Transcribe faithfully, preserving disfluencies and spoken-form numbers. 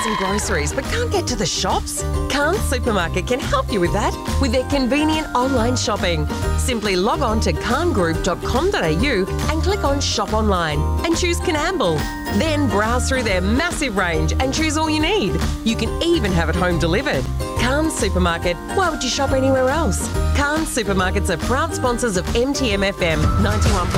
some groceries but can't get to the shops? Carnes Supermarket can help you with that with their convenient online shopping. Simply log on to carn group dot com dot a u and click on Shop Online and choose Coonamble. Then browse through their massive range and choose all you need. You can even have it home delivered. Carnes Supermarket, why would you shop anywhere else? Carnes Supermarkets are proud sponsors of M T M F M ninety-one point one.